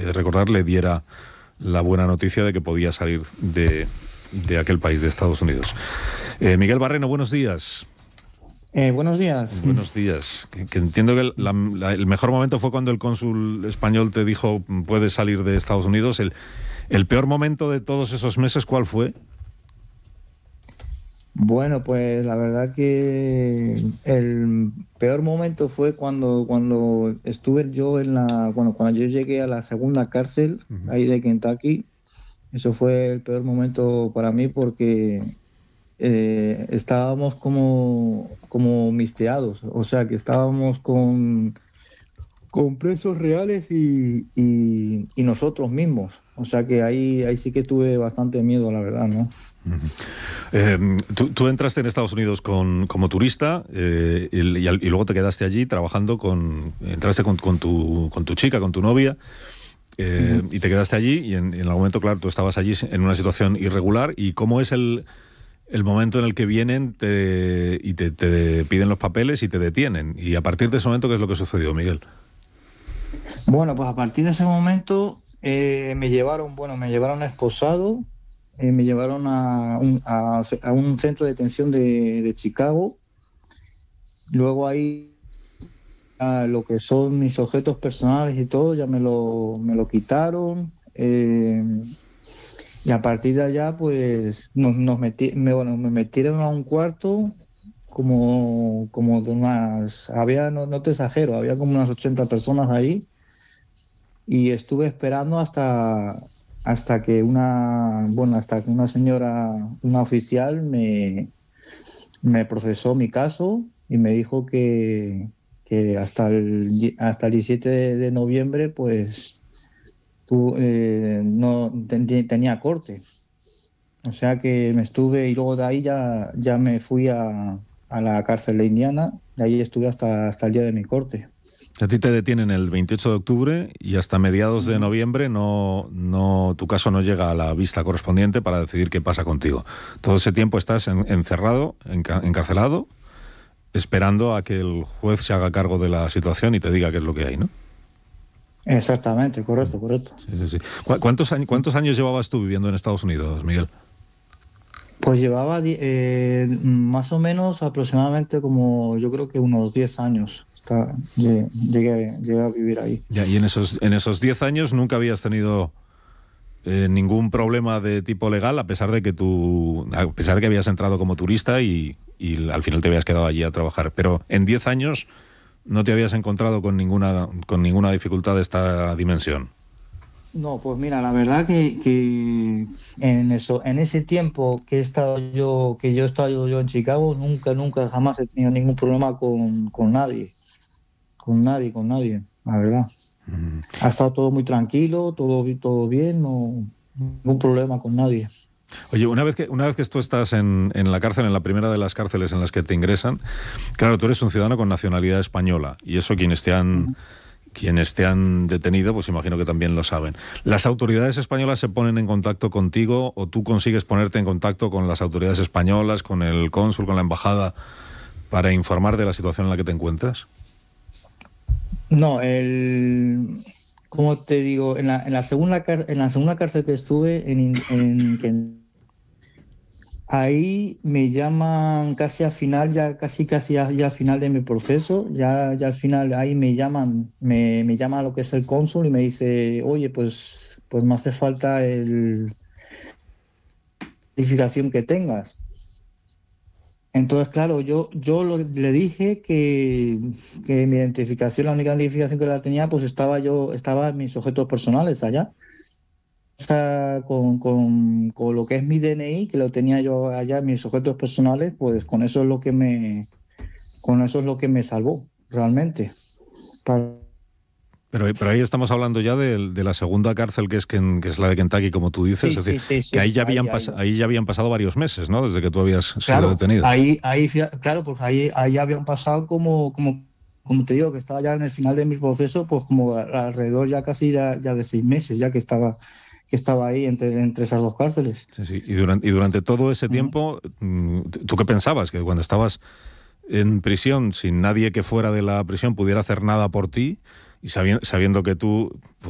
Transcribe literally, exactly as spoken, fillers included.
eh, recordar, le diera la buena noticia de que podía salir de, de aquel país, de Estados Unidos. Eh, Miguel Barreno, buenos días. Eh, buenos días. Buenos días. Que, que entiendo que la, la, el mejor momento fue cuando el cónsul español te dijo puedes salir de Estados Unidos. El, el peor momento de todos esos meses, ¿cuál fue? Bueno, pues la verdad que el peor momento fue cuando cuando estuve yo en la bueno, cuando yo llegué a la segunda cárcel uh-huh. ahí de Kentucky. Eso fue el peor momento para mí porque eh, estábamos como como misteados, o sea que estábamos con con presos reales y, y, y nosotros mismos, o sea que ahí ahí sí que tuve bastante miedo, la verdad, ¿no? Uh-huh. Eh, tú, tú entraste en Estados Unidos con, como turista eh, y, y, y luego te quedaste allí trabajando con... Entraste con, con, tu, con tu chica, con tu novia, eh, uh-huh. y te quedaste allí y en, en algún momento, claro, tú estabas allí en una situación irregular. ¿Y cómo es el, el momento en el que vienen te, y te, te piden los papeles y te detienen? Y a partir de ese momento, ¿qué es lo que sucedió, Miguel? Bueno, pues a partir de ese momento eh, me llevaron, bueno, me llevaron esposado. Eh, me llevaron a un, a, a un centro de detención de, de Chicago. Luego ahí a lo que son mis objetos personales y todo ya me lo, me lo quitaron. Eh, y a partir de allá pues nos, nos metí, me, bueno, me metieron a un cuarto como, como de unas... Había, no, no te exagero, había como unas ochenta personas ahí. Y estuve esperando hasta... hasta que una bueno hasta que una señora, una oficial me, me procesó mi caso y me dijo que, que hasta el hasta el diecisiete de noviembre pues tu, eh, no ten, tenía corte, o sea que me estuve y luego de ahí ya ya me fui a, a la cárcel de Indiana y ahí estuve hasta hasta el día de mi corte. A ti te detienen el veintiocho de octubre y hasta mediados de noviembre no, no, tu caso no llega a la vista correspondiente para decidir qué pasa contigo. Todo ese tiempo estás en, encerrado, enca, encarcelado, esperando a que el juez se haga cargo de la situación y te diga qué es lo que hay, ¿no? Exactamente, correcto, correcto. Sí, sí, sí. ¿Cuántos, años, ¿Cuántos años llevabas tú viviendo en Estados Unidos, Miguel? Pues llevaba eh, más o menos aproximadamente como yo creo que unos diez años. Está, llegué, llegué a vivir ahí. Ya, y en esos en esos diez años nunca habías tenido eh, ningún problema de tipo legal, a pesar de que tú, a pesar de que habías entrado como turista y, y al final te habías quedado allí a trabajar. Pero en diez años no te habías encontrado con ninguna con ninguna dificultad de esta dimensión. No, pues mira, la verdad que, que en eso, en ese tiempo que he estado yo, que yo he estado yo en Chicago, nunca, nunca, jamás he tenido ningún problema con, con nadie, con nadie, con nadie, la verdad. Mm. Ha estado todo muy tranquilo, todo, todo bien, no, ningún problema con nadie. Oye, una vez que una vez que tú estás en, en la cárcel, en la primera de las cárceles en las que te ingresan, claro, tú eres un ciudadano con nacionalidad española y eso quienes te han uh-huh. Quienes te han detenido, pues imagino que también lo saben. ¿Las autoridades españolas se ponen en contacto contigo o tú consigues ponerte en contacto con las autoridades españolas, con el cónsul, con la embajada, para informar de la situación en la que te encuentras? No, el... ¿Cómo te digo? En la, en la, segunda, en la segunda cárcel que estuve, en, en, en ahí me llaman casi al final, ya casi casi ya, ya al final de mi proceso, ya, ya al final ahí me llaman, me, me llama lo que es el cónsul y me dice, oye, pues, pues me hace falta el identificación que tengas. Entonces, claro, yo, yo lo, le dije que, que mi identificación, la única identificación que la tenía, pues estaba yo, estaba en mis objetos personales allá. Con, con, con lo que es mi D N I, que lo tenía yo allá en mis objetos personales, pues con eso es lo que me con eso es lo que me salvó realmente. Para... Pero, pero ahí estamos hablando ya de, de la segunda cárcel, que es que, que es la de Kentucky, como tú dices, sí, es decir, sí, sí, sí. que ahí ya habían ahí, pas- ahí. ahí ya habían pasado varios meses, ¿no? Desde que tú habías claro, sido detenido. Ahí, ahí, claro, pues ahí, ahí habían pasado como, como, como te digo, que estaba ya en el final de mi proceso, pues como alrededor ya casi ya, ya de seis meses, ya que estaba que estaba ahí entre, entre esas dos cárceles. Sí, sí. Y durante, y durante todo ese tiempo, uh-huh. ¿tú qué pensabas? Que cuando estabas en prisión, sin nadie que fuera de la prisión pudiera hacer nada por ti, y sabiendo, sabiendo que tú